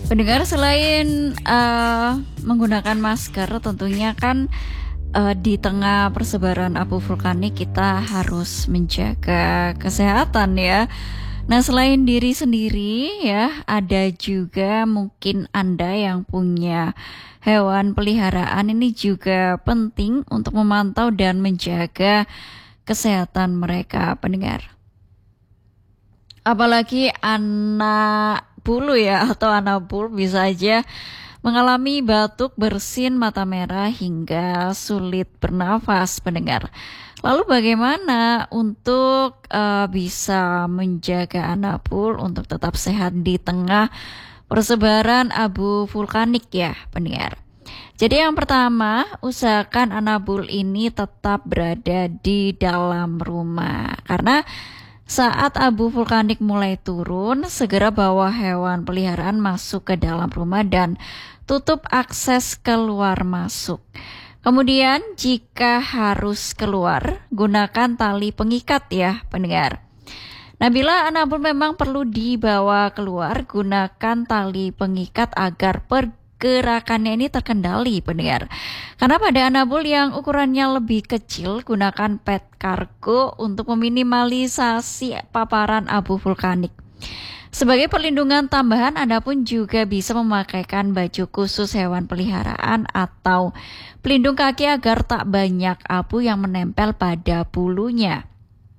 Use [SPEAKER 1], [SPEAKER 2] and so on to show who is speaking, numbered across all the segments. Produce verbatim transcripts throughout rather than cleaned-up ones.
[SPEAKER 1] Pendengar, selain uh, menggunakan masker, tentunya kan uh, di tengah persebaran abu vulkanik kita harus menjaga kesehatan ya. Nah, selain diri sendiri ya, ada juga mungkin Anda yang punya hewan peliharaan, ini juga penting untuk memantau dan menjaga kesehatan mereka, pendengar. Apalagi anak bulu ya, atau anak bulu bisa aja mengalami batuk, bersin, mata merah hingga sulit bernafas, pendengar. Lalu bagaimana untuk uh, bisa menjaga anak bulu untuk tetap sehat di tengah persebaran abu vulkanik ya, pendengar? Jadi yang pertama, usahakan anak bulu ini tetap berada di dalam rumah, karena saat abu vulkanik mulai turun, segera bawa hewan peliharaan masuk ke dalam rumah dan tutup akses keluar masuk. Kemudian jika harus keluar, gunakan tali pengikat ya, pendengar. Nah, bila anabul memang perlu dibawa keluar, gunakan tali pengikat agar pergerakannya ini terkendali, pendengar. Karena pada anabul yang ukurannya lebih kecil, gunakan pet kargo untuk meminimalisasi paparan abu vulkanik. Sebagai perlindungan tambahan, Anda pun juga bisa memakaikan baju khusus hewan peliharaan atau pelindung kaki agar tak banyak abu yang menempel pada bulunya.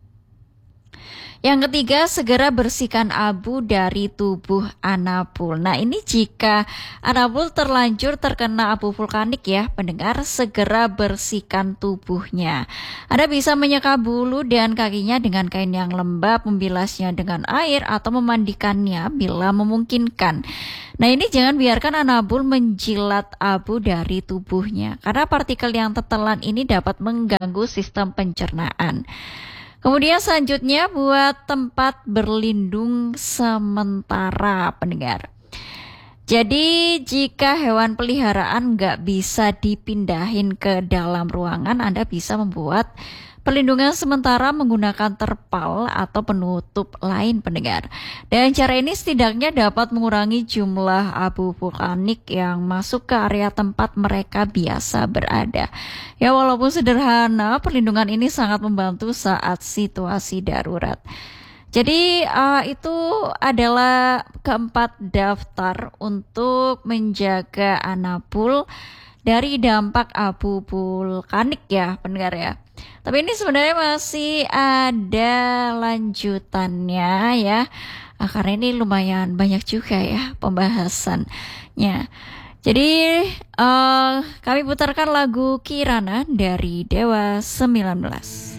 [SPEAKER 1] Yang ketiga, segera bersihkan abu dari tubuh anabul. Nah, ini jika anabul terlanjur terkena abu vulkanik ya, pendengar, segera bersihkan tubuhnya. Anda bisa menyeka bulu dan kakinya dengan kain yang lembab, membilasnya dengan air, atau memandikannya bila memungkinkan. Nah, ini jangan biarkan anabul menjilat abu dari tubuhnya, karena partikel yang tertelan ini dapat mengganggu sistem pencernaan. Kemudian selanjutnya, buat tempat berlindung sementara, pendengar. Jadi jika hewan peliharaan nggak bisa dipindahin ke dalam ruangan, Anda bisa membuat perlindungan sementara menggunakan terpal atau penutup lain, pendengar. Dan cara ini setidaknya dapat mengurangi jumlah abu vulkanik yang masuk ke area tempat mereka biasa berada. Ya, walaupun sederhana, perlindungan ini sangat membantu saat situasi darurat. Jadi uh, itu adalah keempat daftar untuk menjaga anabul dari dampak abu vulkanik ya, pendengar ya. Tapi ini sebenarnya masih ada lanjutannya ya, nah, karena ini lumayan banyak juga ya pembahasannya. Jadi uh, kami putarkan lagu Kirana dari Dewa sembilan belas.